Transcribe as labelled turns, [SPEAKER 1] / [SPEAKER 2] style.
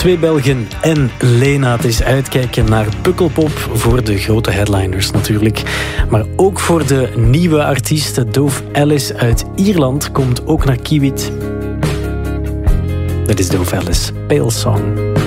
[SPEAKER 1] 2 Belgen en Lena. Het is uitkijken naar Pukkelpop voor de grote headliners natuurlijk. Maar ook voor de nieuwe artiest, Dove Alice uit Ierland, komt ook naar Kiewit. Dat is Dove Alice, Pale Song.